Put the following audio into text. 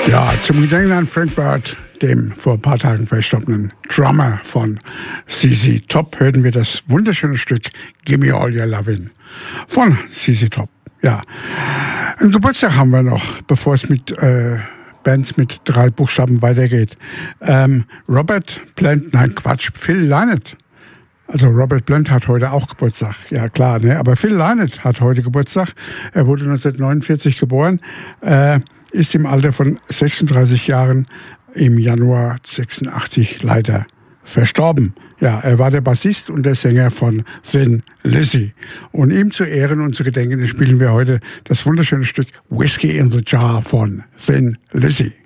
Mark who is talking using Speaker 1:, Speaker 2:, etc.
Speaker 1: Ja, zum Gedenken an Frank Bird, dem vor ein paar Tagen verstorbenen Drummer von ZZ Top, hörten wir das wunderschöne Stück Gimme All Your Lovin' von ZZ Top. Ja, einen Geburtstag haben wir noch, bevor es mit Bands mit 3 Buchstaben weitergeht. Robert Plant, nein Quatsch, Phil Lynott. Also Robert Plant hat heute auch Geburtstag, ja klar, ne? Aber Phil Lynott hat heute Geburtstag. Er wurde 1949 geboren, ist im Alter von 36 Jahren im Januar 86 leider verstorben. Ja, er war der Bassist und der Sänger von Thin Lizzy. Und ihm zu Ehren und zu gedenken spielen wir heute das wunderschöne Stück Whiskey in the Jar von Thin Lizzy.